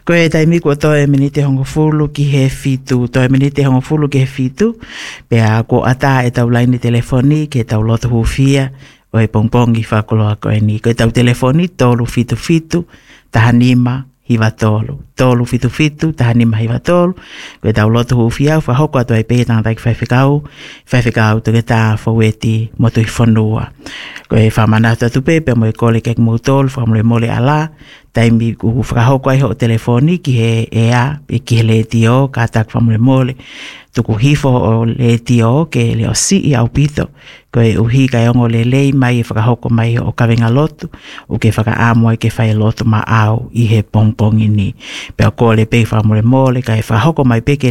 Ko e taimi ko toe minite hongo fulu ki he fitu. Toe minite hongo fulu ki he fitu. Pea ko ata e tau laini telefoni ke tau loto hufia. O e pongpongi whakoloa koe ni. Ko e tau telefoni tolu fitu fitu. Tahanima hiwa tolu. Tolu fitu fitu. Tahanima hiwa tolu. Ko e tau loto hufia. Whahoko ato e pētanga taiki whaiwhikau. Whaiwhikau toke tā whaweti motu i whanua. Ko e whamanata tupe. Pea mo e kole kek mou tolu. Whamole mole ala. Taimi ku whakahoko ai ho telefoni ki he ea. Ki he le tio. Ka tak whamole mole. Tuku hifo o le tio ke le o si i au pito. Ko e uhi kai ongo le lei mai e whakahoko mai o kawenga lotu. O ke whaka amoa ke whai lotu ma au i he pongpongi ni. Pea ko le pe whamole mole kai whakahoko mai peke